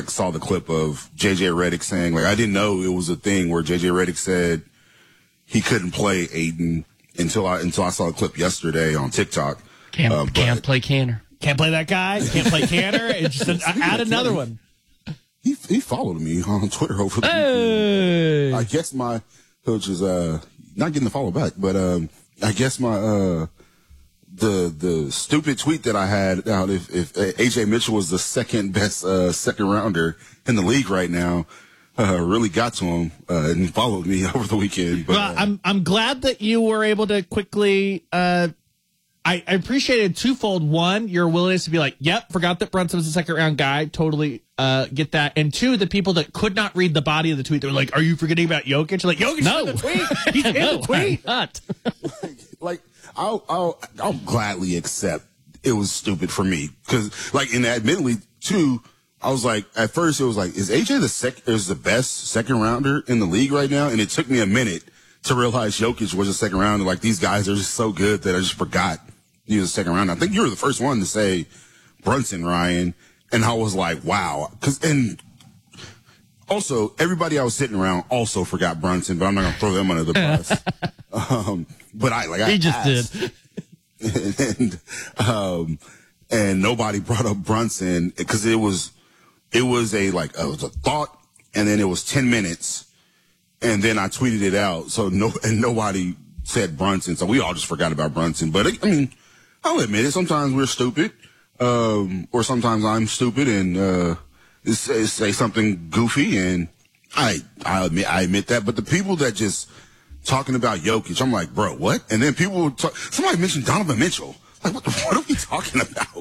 saw the clip of JJ Redick saying, like, I didn't know it was a thing where JJ Redick said he couldn't play Aiden until I saw the clip yesterday on TikTok. Can't play Canner. Can't play that guy. Can't play Canner. It's just add another one. He followed me on Twitter over the weekend. I guess my coach is not getting the follow back, but I guess my the stupid tweet that I had out if AJ Mitchell was the second best second rounder in the league right now really got to him and he followed me over the weekend. But, well, I'm glad that you were able to quickly. I appreciated twofold. One, your willingness to be like, yep, forgot that Brunson was a second round guy. Totally get that. And two, the people that could not read the body of the tweet, they were like, are you forgetting about Jokic? Like, Jokic No. in the tweet. He's in the tweet. Not. like I'll gladly accept it was stupid for me because like and admittedly too I was like at first it was like is AJ the best second rounder in the league right now, and it took me a minute to realize Jokic was a second rounder. Like these guys are just so good that I just forgot he was a second rounder. I think you were the first one to say Brunson, Ryan, and I was like wow and also everybody I was sitting around also forgot Brunson, but I'm not gonna throw them under the bus. But He just did. And nobody brought up Brunson because it was a thought, and then it was 10 minutes, and then I tweeted it out. So nobody said Brunson, so we all just forgot about Brunson. But I mean, I'll admit it. Sometimes we're stupid, or sometimes I'm stupid and say something goofy, and I admit that. But the people that just talking about Jokic, I'm like, bro, what? And then people somebody mentioned Donovan Mitchell. Like, what are we talking about?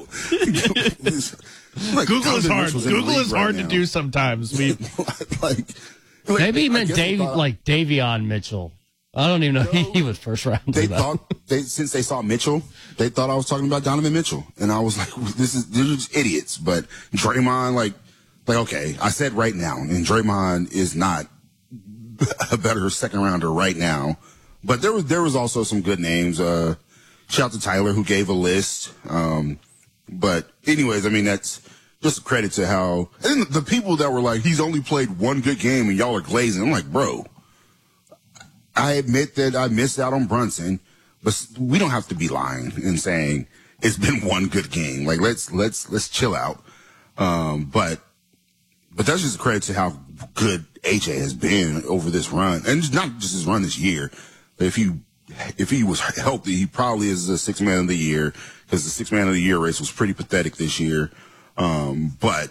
Like, Google is hard. Google is hard right to do sometimes. Maybe he meant Davion Mitchell. I don't even know. He was first round. Since they saw Mitchell, they thought I was talking about Donovan Mitchell. And I was like, they're just idiots. But Draymond, like, okay, I said right now, and Draymond is not a better second rounder right now. But there was also some good names. Shout out to Tyler who gave a list. But anyways, I mean, that's just a credit to how, and the people that were like, he's only played one good game and y'all are glazing. I'm like, bro, I admit that I missed out on Brunson, but we don't have to be lying and saying it's been one good game. Like, let's chill out. But that's just a credit to how good AJ has been over this run, and not just his run this year. But if he was healthy, he probably is the sixth man of the year, because the sixth man of the year race was pretty pathetic this year. But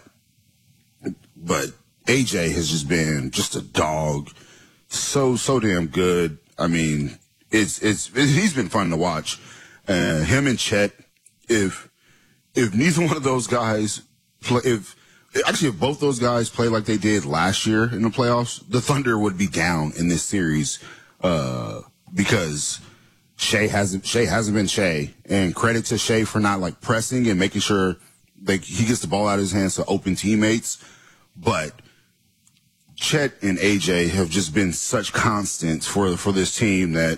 AJ has just been just a dog, so damn good. I mean, he's been fun to watch. Him and Chet. If neither one of those guys play, if both those guys play like they did last year in the playoffs, the Thunder would be down in this series, because Shea hasn't been Shea, and credit to Shea for not like pressing and making sure he gets the ball out of his hands to open teammates. But Chet and AJ have just been such constants for this team that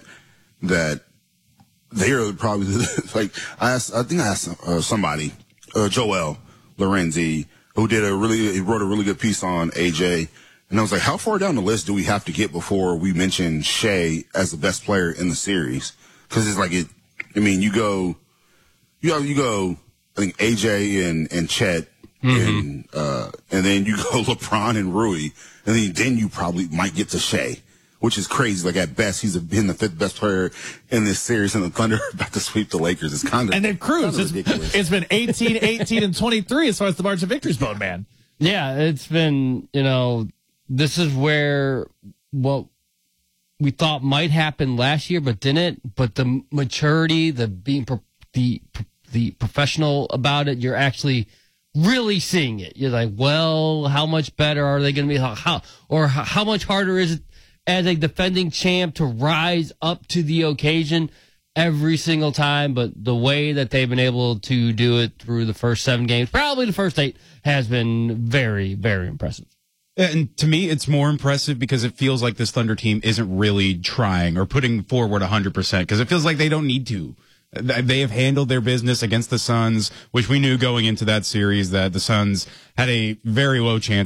they are probably like I think I asked somebody, Joel Lorenzi, who wrote a really good piece on AJ. And I was like, how far down the list do we have to get before we mention Shea as the best player in the series? Because it's like you go, I think AJ and Chet, and then you go LeBron and Rui, and then you probably might get to Shea, which is crazy. Like at best, he's been the fifth best player in this series, and the Thunder are about to sweep the Lakers. It's kind of, and they've cruised. It's been 18, 18, and 23 as far as the margin of victory's bone, man. Yeah, it's been, this is where what we thought might happen last year, but didn't. But the maturity, the being the professional about it, you're actually really seeing it. You're like, well, how much better are they going to be? How much harder is it as a defending champ to rise up to the occasion every single time? But the way that they've been able to do it through the first 7 games, probably the first 8, has been very, very impressive. And to me, it's more impressive because it feels like this Thunder team isn't really trying or putting forward 100%, because it feels like they don't need to. They have handled their business against the Suns, which we knew going into that series that the Suns had a very low chance